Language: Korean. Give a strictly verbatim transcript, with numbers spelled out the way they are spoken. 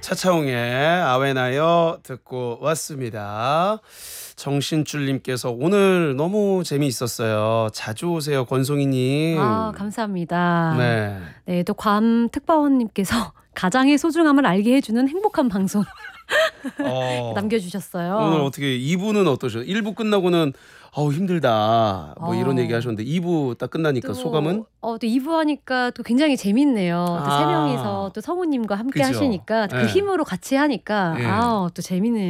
차차홍의 아웨나여 듣고 왔습니다. 정신줄님께서 오늘 너무 재미있었어요. 자주 오세요, 권송이님. 아, 감사합니다. 네. 네, 또 괌특파원님께서 가장의 소중함을 알게 해주는 행복한 방송 어, 남겨주셨어요. 오늘 어떻게 이 부는 어떠셔요? 일 부 끝나고는 어우 힘들다 뭐 이런 어. 얘기 하셨는데 이 부 딱 끝나니까 또, 소감은? 어, 또 이 부 하니까 또 굉장히 재밌네요. 또 세 아. 명이서 또 성우님과 함께 그죠. 하시니까 그 네. 힘으로 같이 하니까 예. 아, 또 재밌네요.